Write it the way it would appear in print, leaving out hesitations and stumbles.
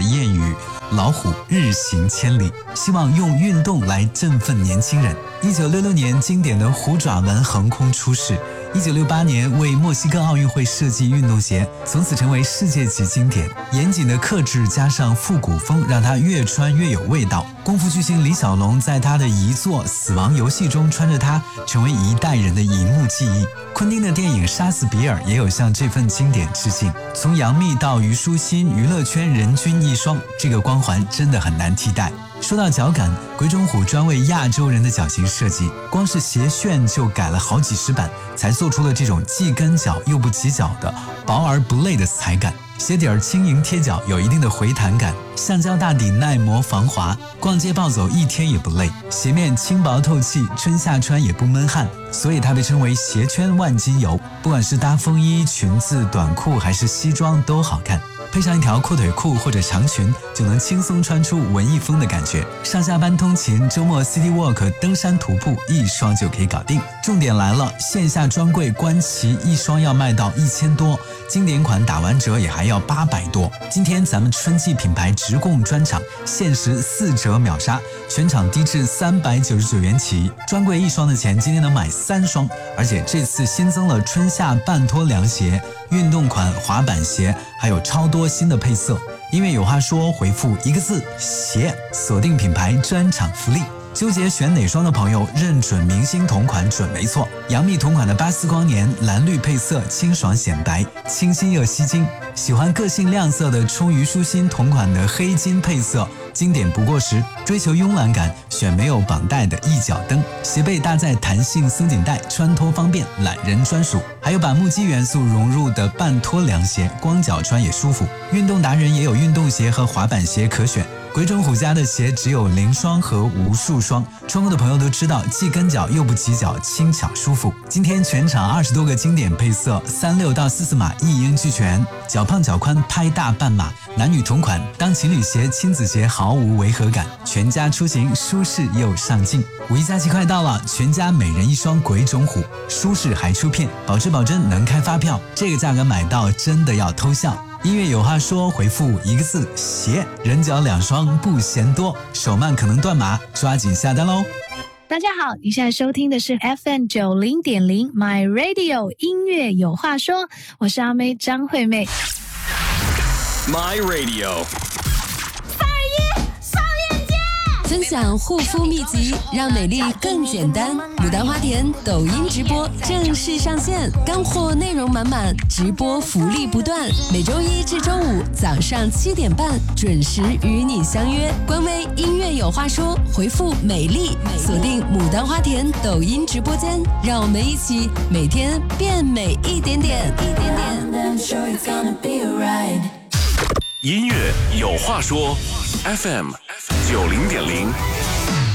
的谚语，老虎日行千里，希望用运动来振奋年轻人。1966年，经典的虎爪纹横空出世。1968年，为墨西哥奥运会设计运动鞋，从此成为世界级经典。严谨的克制加上复古风，让它越穿越有味道。功夫巨星李小龙在他的遗作《死亡游戏》中穿着它，成为一代人的荧幕记忆。昆汀的电影《杀死比尔》也有向这份经典致敬。从杨幂到虞书欣，娱乐圈人均一双，这个光环真的很难替代。说到脚感，鬼冢虎专为亚洲人的脚型设计，光是鞋楦就改了好几十版，才做出了这种既跟脚又不挤脚的薄而不累的踩感。鞋底儿轻盈贴脚，有一定的回弹感，橡胶大底耐磨防滑，逛街暴走一天也不累。鞋面轻薄透气，春夏穿也不闷汗，所以它被称为鞋圈万金油。不管是搭风衣、裙子、短裤还是西装都好看。配上一条阔腿裤或者长裙，就能轻松穿出文艺风的感觉。上下班通勤、周末 City Walk、登山徒步，一双就可以搞定。重点来了，线下专柜官旗一双要卖到1000多，经典款打完折也还要800多。今天咱们春季品牌直供专场，限时4折秒杀，全场低至399元起。专柜一双的钱，今天能买3双，而且这次新增了春夏半脱凉鞋、运动款滑板鞋，还有超多新的配色。音乐有话说，回复1个字鞋，锁定品牌专场福利。纠结选哪双的朋友，认准明星同款准没错。杨幂同款的巴斯光年，蓝绿配色，清爽显白，清新又吸睛。喜欢个性亮色的，冲虞书欣同款的黑金配色，经典不过时。追求慵懒感，选没有绑带的一脚蹬。鞋背搭载弹性松紧带，穿脱方便，懒人专属。还有把木屐元素融入的半脱凉鞋，光脚穿也舒服。运动达人也有运动鞋和滑板鞋可选。鬼冢虎家的鞋只有0双和无数双，穿过的朋友都知道，既跟脚又不挤脚，轻巧舒服。今天全场20多个经典配色，36到44码一应俱全，脚胖脚宽拍大半码，男女同款，当情侣鞋、亲子鞋毫无违和感，全家出行舒适又上镜。五一假期快到了，全家每人一双鬼冢虎，舒适还出片，保质保真能开发票，这个价格买到真的要偷笑。音乐有话说，回复1个字鞋，人脚2双不嫌多，手慢可能断码，抓紧下单喽。 大家好，你现在收听的是 FM90.0 My Radio 音乐有话说，我是阿妹张惠妹。 My Radio 分享护肤秘籍，让美丽更简单。牡丹花田抖音直播正式上线，干货内容满满，直播福利不断。每周1至周5早上7点半准时与你相约。官微音乐有话说，回复美丽，锁定牡丹花田抖音直播间，让我们一起每天变美一点点。 音乐有话说 FM 90.0